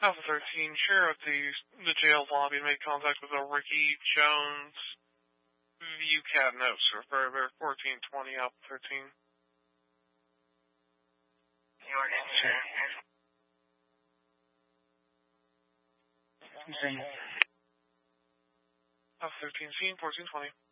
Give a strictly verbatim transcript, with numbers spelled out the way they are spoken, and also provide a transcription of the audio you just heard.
Alpha thirteen, share of the the jail lobby made contact with a Ricky Jones ViewCat notes for Forever fourteen twenty, Alpha thirteen. Alpha thirteen, scene fourteen twenty.